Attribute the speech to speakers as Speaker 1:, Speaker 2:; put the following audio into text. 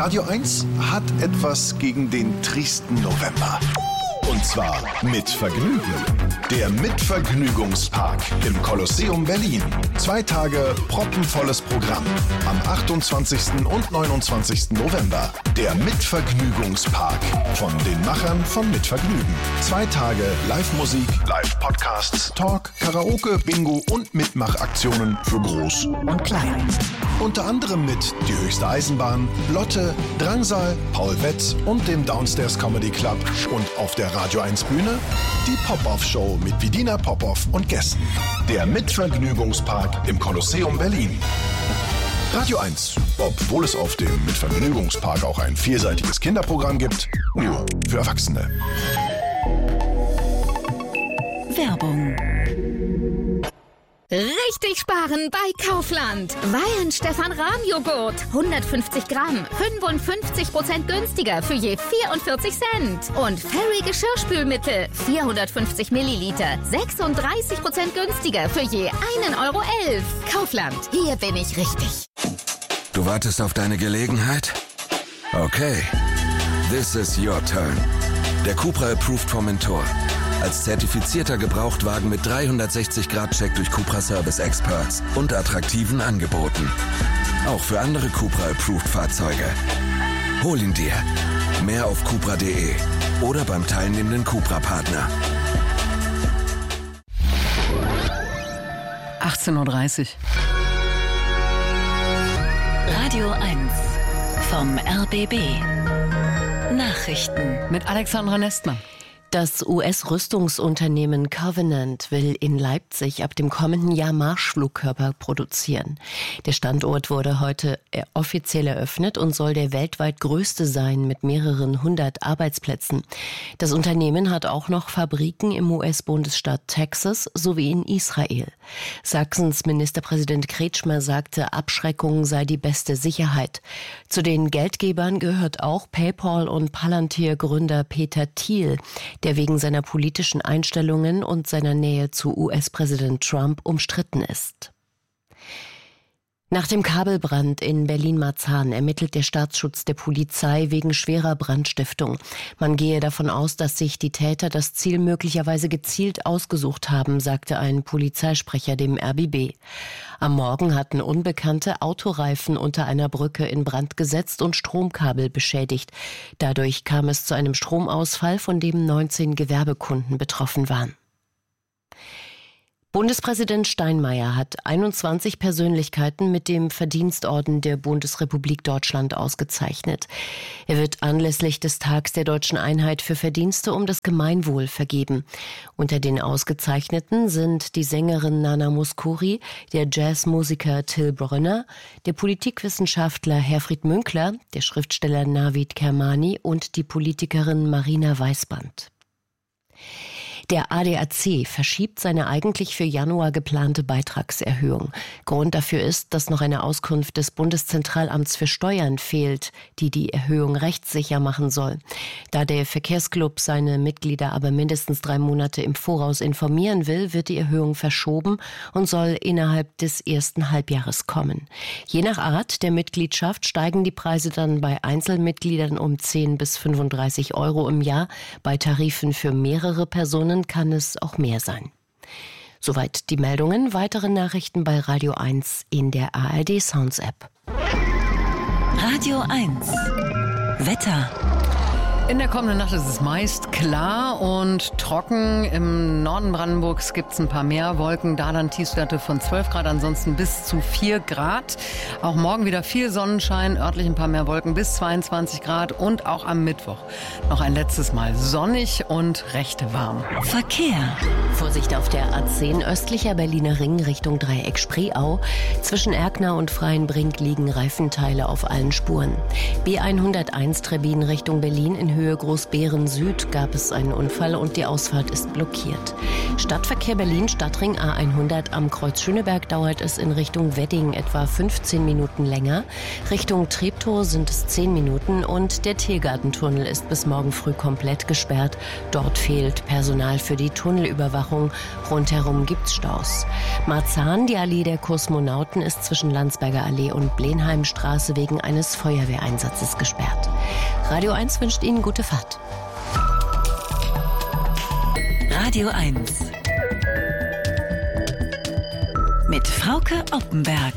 Speaker 1: Radio 1 hat etwas gegen den tristen November. Und zwar mit Vergnügen. Der Mitvergnügungspark im Kolosseum Berlin. 2 Tage proppenvolles Programm. Am 28. und 29. November. Der Mitvergnügungspark von den Machern von Mitvergnügen. 2 Tage Live-Musik, Live-Podcasts, Talk, Karaoke, Bingo und Mitmachaktionen für Groß und Klein. Unter anderem mit Die höchste Eisenbahn, Lotte, Drangsal, Paul Wetz und dem Downstairs Comedy Club. Und auf der Radio 1 Bühne die Pop-Off-Show mit Vidina Popov und Gästen. Der Mitvergnügungspark im Kolosseum Berlin. Radio 1, obwohl es auf dem Mitvergnügungspark auch ein vielseitiges Kinderprogramm gibt, nur für Erwachsene.
Speaker 2: Werbung.
Speaker 3: Richtig sparen bei Kaufland. Weihenstephan-Rahm-Joghurt. 150 Gramm. 55% günstiger für je 44 Cent. Und Fairy Geschirrspülmittel. 450 Milliliter. 36% günstiger für je 1,11 Euro. Kaufland. Hier bin ich richtig.
Speaker 4: Du wartest auf deine Gelegenheit? Okay. This is your turn. Der Cupra Approved Formentor. Als zertifizierter Gebrauchtwagen mit 360-Grad-Check durch Cupra Service Experts und attraktiven Angeboten. Auch für andere Cupra-Approved-Fahrzeuge. Hol ihn dir. Mehr auf cupra.de oder beim teilnehmenden Cupra-Partner.
Speaker 2: 18:30 Uhr. Radio 1 vom RBB. Nachrichten
Speaker 5: mit Alexandra Nestmann.
Speaker 6: Das US-Rüstungsunternehmen Covenant will in Leipzig ab dem kommenden Jahr Marschflugkörper produzieren. Der Standort wurde heute offiziell eröffnet und soll der weltweit größte sein mit mehreren 100 Arbeitsplätzen. Das Unternehmen hat auch noch Fabriken im US-Bundesstaat Texas sowie in Israel. Sachsens Ministerpräsident Kretschmer sagte, Abschreckung sei die beste Sicherheit. Zu den Geldgebern gehört auch PayPal und Palantir-Gründer Peter Thiel, der wegen seiner politischen Einstellungen und seiner Nähe zu US-Präsident Trump umstritten ist. Nach dem Kabelbrand in Berlin-Marzahn ermittelt der Staatsschutz der Polizei wegen schwerer Brandstiftung. Man gehe davon aus, dass sich die Täter das Ziel möglicherweise gezielt ausgesucht haben, sagte ein Polizeisprecher dem RBB. Am Morgen hatten Unbekannte Autoreifen unter einer Brücke in Brand gesetzt und Stromkabel beschädigt. Dadurch kam es zu einem Stromausfall, von dem 19 Gewerbekunden betroffen waren. Bundespräsident Steinmeier hat 21 Persönlichkeiten mit dem Verdienstorden der Bundesrepublik Deutschland ausgezeichnet. Er wird anlässlich des Tags der Deutschen Einheit für Verdienste um das Gemeinwohl vergeben. Unter den Ausgezeichneten sind die Sängerin Nana Mouskouri, der Jazzmusiker Till Brönner, der Politikwissenschaftler Herfried Münkler, der Schriftsteller Navid Kermani und die Politikerin Marina Weißband. Der ADAC verschiebt seine eigentlich für Januar geplante Beitragserhöhung. Grund dafür ist, dass noch eine Auskunft des Bundeszentralamts für Steuern fehlt, die die Erhöhung rechtssicher machen soll. Da der Verkehrsclub seine Mitglieder aber mindestens 3 Monate im Voraus informieren will, wird die Erhöhung verschoben und soll innerhalb des ersten Halbjahres kommen. Je nach Art der Mitgliedschaft steigen die Preise dann bei Einzelmitgliedern um 10 bis 35 Euro im Jahr. Bei Tarifen für mehrere Personen kann es auch mehr sein. Soweit die Meldungen. Weitere Nachrichten bei Radio 1 in der ARD Sounds App.
Speaker 2: Radio 1 Wetter.
Speaker 5: In der kommenden Nacht ist es meist klar und trocken. Im Norden Brandenburgs gibt es ein paar mehr Wolken. Da dann Tiefstwerte von 12 Grad, ansonsten bis zu 4 Grad. Auch morgen wieder viel Sonnenschein, örtlich ein paar mehr Wolken bis 22 Grad. Und auch am Mittwoch noch ein letztes Mal sonnig und recht warm.
Speaker 2: Verkehr.
Speaker 6: Vorsicht auf der A10 östlicher Berliner Ring Richtung Dreieck Spreeau. Zwischen Erkner und Freienbrink liegen Reifenteile auf allen Spuren. B101 Trebin Richtung Berlin in Höhe Großbeeren Süd gab es einen Unfall und die Ausfahrt ist blockiert. Stadtverkehr Berlin, Stadtring A100 am Kreuz Schöneberg dauert es in Richtung Wedding etwa 15 Minuten länger. Richtung Treptow sind es 10 Minuten und der Tiergartentunnel ist bis morgen früh komplett gesperrt. Dort fehlt Personal für die Tunnelüberwachung. Rundherum gibt's Staus. Marzahn, die Allee der Kosmonauten, ist zwischen Landsberger Allee und Blenheimstraße wegen eines Feuerwehreinsatzes gesperrt. Radio 1 wünscht Ihnen gute Fahrt.
Speaker 2: Radio 1 mit Frauke Oppenberg.